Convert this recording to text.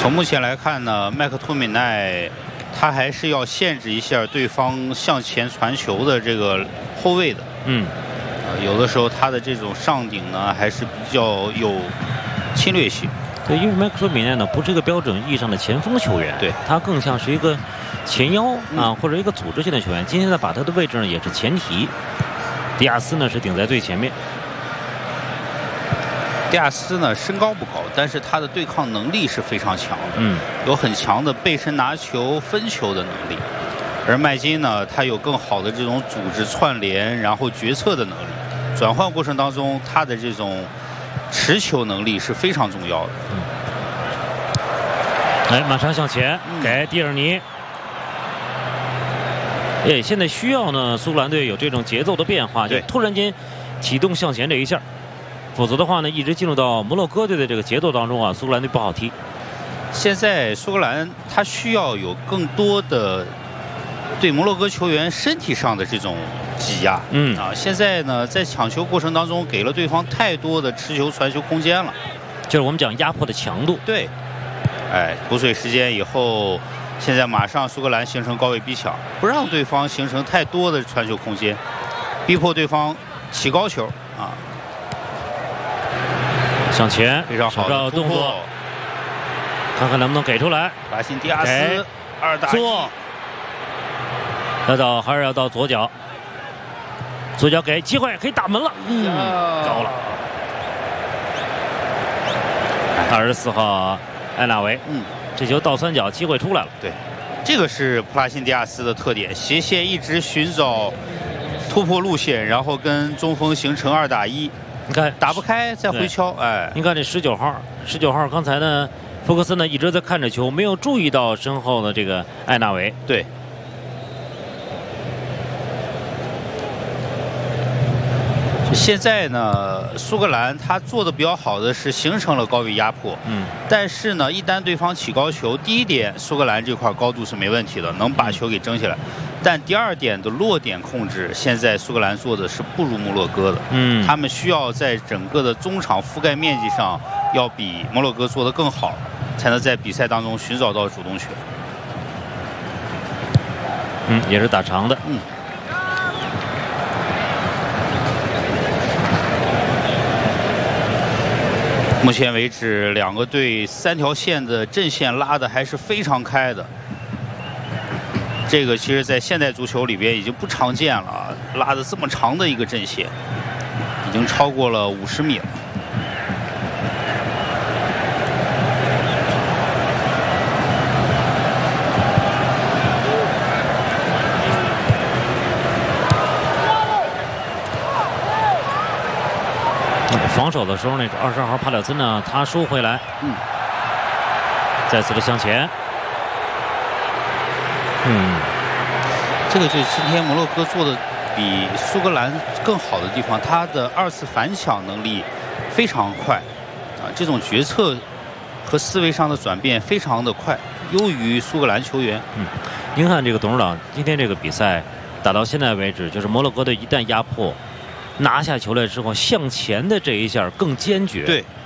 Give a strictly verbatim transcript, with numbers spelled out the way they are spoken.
从目前来看呢，麦克托米奈他还是要限制一下对方向前传球的这个后卫的。 嗯， 呃，有的时候他的这种上顶呢，还是比较有侵略性。 对，因为麦克托米奈呢不是一个标准意义上的前锋球员， 对， 他更像是一个前腰啊、 嗯、 或者一个组织性的球员。今天呢，把他的位置呢也是前提，迪亚斯呢是顶在最前面。 迪亚斯呢身高不高，但是他的对抗能力是非常强的， 嗯， 有很强的背身拿球、分球的能力。而麦金呢，他有更好的这种组织串联，然后决策的能力。转换过程当中，他的这种持球能力是非常重要的。 嗯，哎，马上向前给蒂尔尼。哎，现在需要呢，苏格兰队有这种节奏的变化，就突然间启动向前这一下。否则的话呢，一直进入到摩洛哥队的这个节奏当中啊，苏格兰队不好踢。 现在苏格兰他需要有更多的对摩洛哥球员身体上的这种挤压。 嗯啊，现在呢，在抢球过程当中给了对方太多的持球传球空间了， 就是我们讲压迫的强度。 对，哎，补水时间以后，现在马上苏格兰形成高位逼抢，不让对方形成太多的传球空间，逼迫对方起高球啊。 向前， 非常好的动作，看看能不能给出来。 布拉辛迪亚斯二打一， 要到还是要到左脚，左脚给机会可以打门了，嗯，高了。二十四号埃纳维， 嗯， 这球倒三角，机会出来了。 对，这个是布拉辛迪亚斯的特点，斜线一直寻找突破路线，然后跟中锋形成二打一。 你看打不开再回敲，哎， 你看这十九号，十九号刚才呢，福克斯呢一直在看着球，没有注意到身后的这个艾纳维。 对。现在呢，苏格兰他做的比较好的是形成了高位压迫， 嗯， 但是呢，一旦对方起高球，第一点苏格兰这块高度是没问题的，能把球给争起来。但第二点的落点控制，现在苏格兰做的是不如摩洛哥的。 嗯， 他们需要在整个的中场覆盖面积上要比摩洛哥做得更好，才能在比赛当中寻找到主动权。 嗯，也是打长的。 嗯。目前为止，两个队三条线的阵线拉的还是非常开的。这个其实，在现代足球里边已经不常见了，拉的这么长的一个阵线，已经超过了五十米了。 防守的时候，那个二十二号帕廖森呢，他收回来， 嗯， 再次的向前。嗯， 这个就是今天摩洛哥做的比苏格兰更好的地方，他的二次反抢能力非常快，啊，这种决策和思维上的转变非常的快，优于苏格兰球员。 嗯，您看这个董事长今天这个比赛打到现在为止，就是摩洛哥队一旦压迫，拿下球来之后，向前的这一下更坚决。 对。